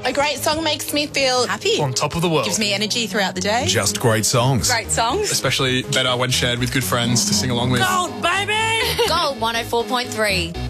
A great song makes me feel happy. On top of the world. Gives me energy throughout the day. Just great songs. Great songs. Especially better when shared with good friends to sing along with. Gold, baby! Gold 104.3.